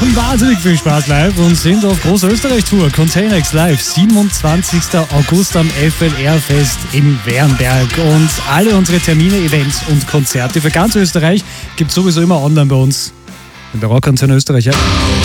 haben wahnsinnig viel Spaß live und sind auf großer Österreich-Tour. Containex live, 27. August am FLR-Fest in Wernberg. Und alle unsere Termine, Events und Konzerte für ganz Österreich gibt es sowieso immer online bei uns. Bei Rockkonzern Österreich. Ja.